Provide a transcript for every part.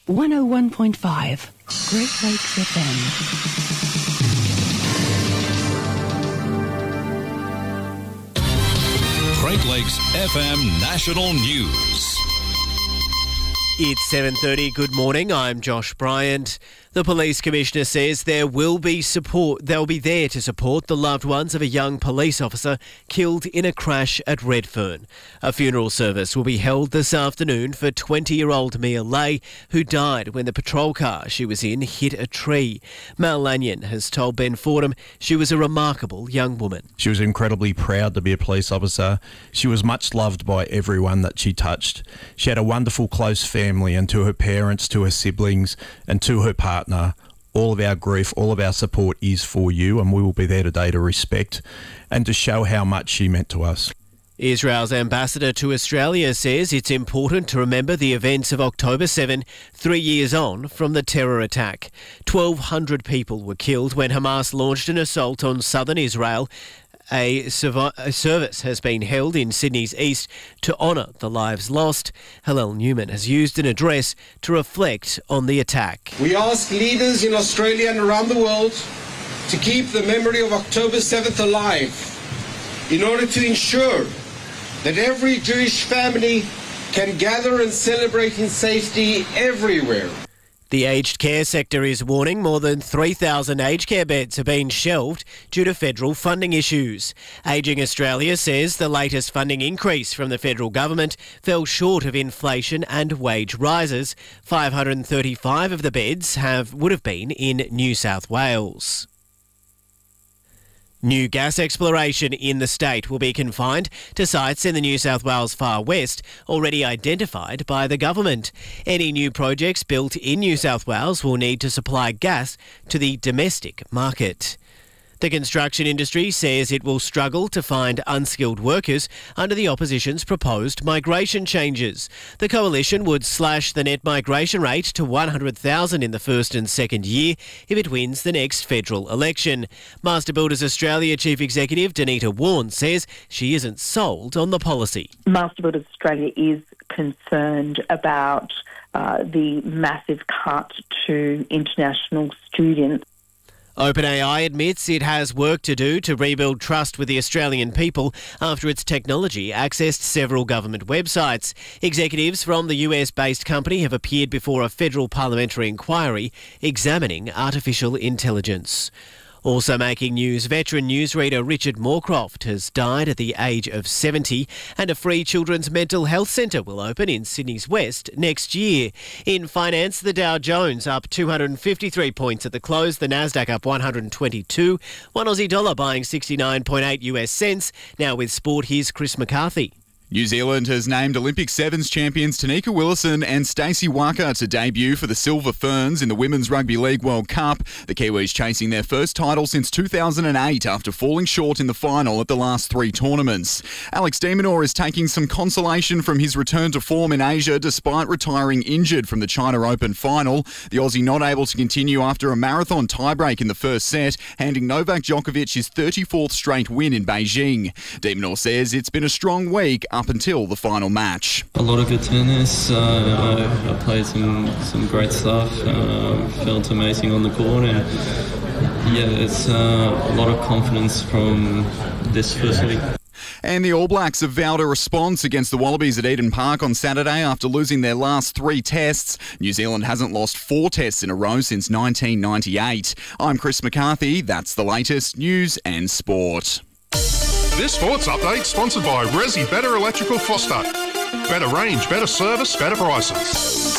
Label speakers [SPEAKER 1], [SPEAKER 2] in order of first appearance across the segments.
[SPEAKER 1] 101.5 Great Lakes FM.
[SPEAKER 2] Great Lakes FM National News.
[SPEAKER 3] It's 7:30. Good morning. I'm Josh Bryant. The police commissioner says they'll be there to support the loved ones of a young police officer killed in a crash at Redfern. A funeral service will be held this afternoon for 20-year-old Mia Lay, who died when the patrol car she was in hit a tree. Mel Lanyon has told Ben Fordham she was a remarkable young woman.
[SPEAKER 4] She was incredibly proud to be a police officer. She was much loved by everyone that she touched. She had a wonderful close family, and to her parents, to her siblings and to her partner, all of our grief, all of our support is for you, and we will be there today to respect and to show how much she meant to us.
[SPEAKER 3] Israel's ambassador to Australia says it's important to remember the events of October 7, 3 years on from the terror attack. 1,200 people were killed when Hamas launched an assault on southern Israel. A service has been held in Sydney's east to honour the lives lost. Hillel Newman has used an address to reflect on the attack.
[SPEAKER 5] We ask leaders in Australia and around the world to keep the memory of October 7th alive in order to ensure that every Jewish family can gather and celebrate in safety everywhere.
[SPEAKER 3] The aged care sector is warning more than 3,000 aged care beds have been shelved due to federal funding issues. Ageing Australia says the latest funding increase from the federal government fell short of inflation and wage rises. 535 of the beds would have been in New South Wales. New gas exploration in the state will be confined to sites in the New South Wales Far West already identified by the government. Any new projects built in New South Wales will need to supply gas to the domestic market. The construction industry says it will struggle to find unskilled workers under the opposition's proposed migration changes. The coalition would slash the net migration rate to 100,000 in the first and second year if it wins the next federal election. Master Builders Australia Chief Executive Danita Warren says she isn't sold on the policy.
[SPEAKER 6] Master Builders Australia is concerned about the massive cut to international students.
[SPEAKER 3] OpenAI admits it has work to do to rebuild trust with the Australian people after its technology accessed several government websites. Executives from the US-based company have appeared before a federal parliamentary inquiry examining artificial intelligence. Also making news, veteran newsreader Richard Moorcroft has died at the age of 70, and a free children's mental health centre will open in Sydney's West next year. In finance, the Dow Jones up 253 points at the close, the Nasdaq up 122, one Aussie dollar buying 69.8 US cents. Now with sport, here's Chris McCarthy.
[SPEAKER 7] New Zealand has named Olympic Sevens champions Tanika Willison and Stacey Waka to debut for the Silver Ferns in the Women's Rugby League World Cup. The Kiwis chasing their first title since 2008 after falling short in the final at the last three tournaments. Alex de Minaur is taking some consolation from his return to form in Asia despite retiring injured from the China Open final. The Aussie not able to continue after a marathon tiebreak in the first set, handing Novak Djokovic his 34th straight win in Beijing. De Minaur says it's been a strong week up until the final match.
[SPEAKER 8] A lot of good tennis. I played some great stuff. Felt amazing on the court, and it's a lot of confidence from this first week.
[SPEAKER 7] And the All Blacks have vowed a response against the Wallabies at Eden Park on Saturday after losing their last three tests. New Zealand hasn't lost 4 tests in a row since 1998. I'm Chris McCarthy. That's the latest news and sport.
[SPEAKER 9] This sports update sponsored by Resi Better Electrical Foster. Better range, better service, better prices.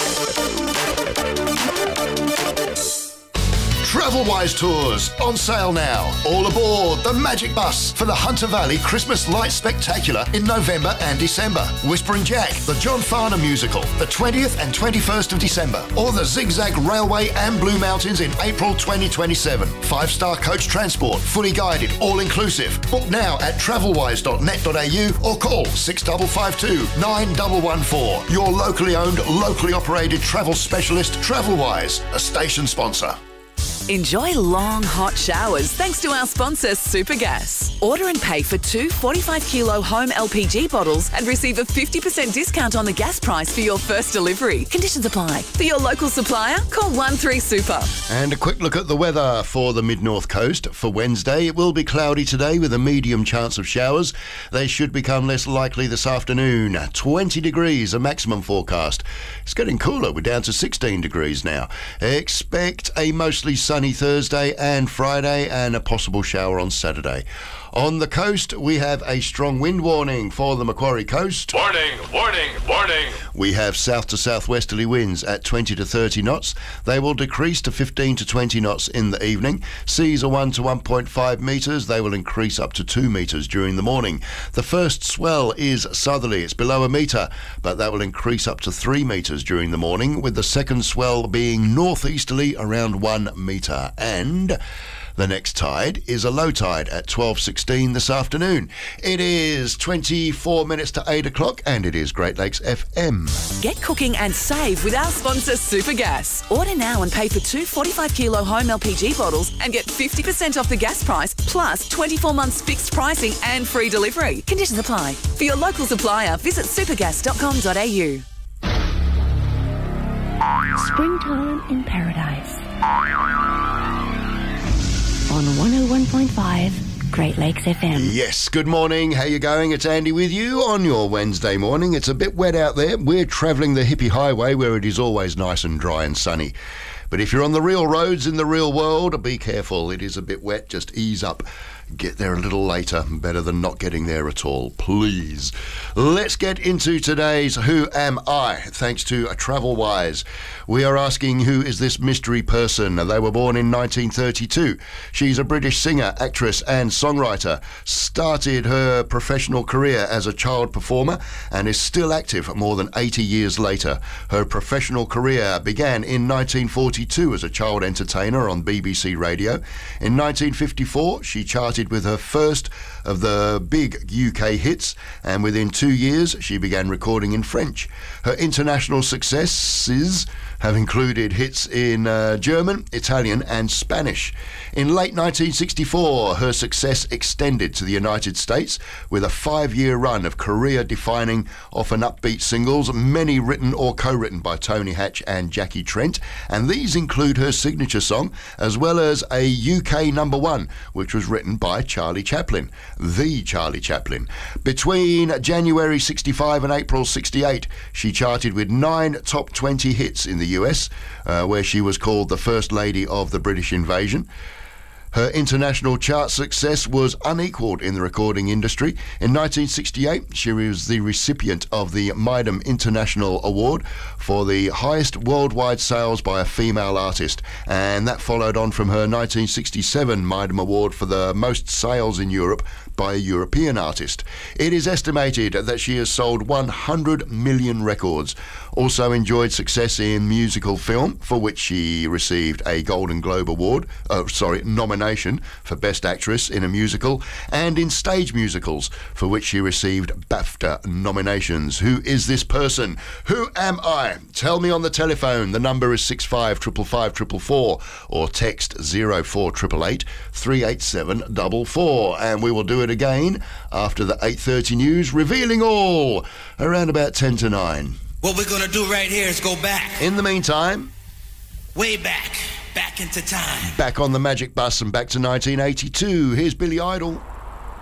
[SPEAKER 10] Travelwise Tours, on sale now. All aboard the Magic Bus for the Hunter Valley Christmas Lights Spectacular in November and December. Whispering Jack, the John Farnham musical, the 20th and 21st of December. Or the Zigzag Railway and Blue Mountains in April 2027. 5-star coach transport, fully guided, all-inclusive. Book now at travelwise.net.au or call 6552 9114. Your locally owned, locally operated travel specialist, Travelwise, a station sponsor.
[SPEAKER 11] Enjoy long, hot showers thanks to our sponsor, Supergas. Order and pay for 2 45-kilo home LPG bottles and receive a 50% discount on the gas price for your first delivery. Conditions apply. For your local supplier, call 13Super.
[SPEAKER 10] And a quick look at the weather for the mid-north coast. For Wednesday, it will be cloudy today with a medium chance of showers. They should become less likely this afternoon. 20 degrees, a maximum forecast. It's getting cooler. We're down to 16 degrees now. Expect a mostly sunny Thursday and Friday and a possible shower on Saturday. On the coast, we have a strong wind warning for the Macquarie coast.
[SPEAKER 12] Warning, warning, warning.
[SPEAKER 10] We have south to southwesterly winds at 20 to 30 knots. They will decrease to 15 to 20 knots in the evening. Seas are 1 to 1.5 metres. They will increase up to 2 metres during the morning. The first swell is southerly. It's below a metre, but that will increase up to 3 metres during the morning, with the second swell being northeasterly around 1 metre. And the next tide is a low tide at 12:16 this afternoon. It is 24 minutes to 8 o'clock and it is Great Lakes FM.
[SPEAKER 11] Get cooking and save with our sponsor, Supergas. Order now and pay for 2 45-kilo home LPG bottles and get 50% off the gas price, plus 24 months fixed pricing and free delivery. Conditions apply. For your local supplier, visit supergas.com.au.
[SPEAKER 1] Springtime in Paradise. On 101.5 Great Lakes FM.
[SPEAKER 10] Yes, good morning. How you going? It's Andy with you on your Wednesday morning. It's a bit wet out there. We're travelling the hippie highway where it is always nice and dry and sunny. But if you're on the real roads in the real world, be careful. It is a bit wet. Just ease up. Get there a little later. Better than not getting there at all, please. Let's get into today's Who Am I? Thanks to TravelWise. We are asking, who is this mystery person? They were born in 1932. She's a British singer, actress and songwriter. Started her professional career as a child performer and is still active more than 80 years later. Her professional career began in 1942 as a child entertainer on BBC Radio. In 1954, she charted with her first of the big UK hits, and within 2 years she began recording in French. Her international successes have included hits in German, Italian and Spanish. In late 1964, her success extended to the United States with a 5-year run of career-defining, often upbeat singles, many written or co-written by Tony Hatch and Jackie Trent, and these include her signature song, as well as a UK #1, which was written by Charlie Chaplin, the Charlie Chaplin. Between January 65 and April 68, she charted with 9 top 20 hits in the US, where she was called the First Lady of the British Invasion. Her international chart success was unequalled in the recording industry. In 1968, she was the recipient of the Mydam International Award for the highest worldwide sales by a female artist, and that followed on from her 1967 Mydam Award for the most sales in Europe by a European artist. It is estimated that she has sold 100 million records. Also enjoyed success in musical film, for which she received a Golden Globe Award, nomination for Best Actress in a Musical, and in stage musicals, for which she received BAFTA nominations. Who is this person? Who am I? Tell me on the telephone. The number is 655554 or text 04888 387 44, and we will do it again after the 8:30 news, revealing all around about 10 to 9.
[SPEAKER 13] What we're gonna do right here is go back.
[SPEAKER 10] In the meantime,
[SPEAKER 13] way back into time.
[SPEAKER 10] Back on the Magic Bus and back to 1982. Here's Billy Idol.